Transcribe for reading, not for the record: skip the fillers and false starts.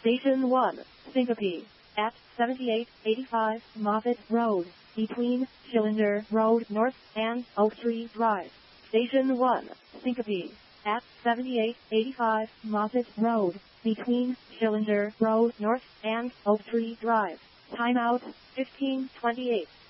Station 1, Syncope, at 7885 Moffett Road, between Schillinger Road North and Oak Tree Drive. Station 1, Syncope, at 7885 Moffett Road, between Schillinger Road North and Oak Tree Drive. Timeout 15:28.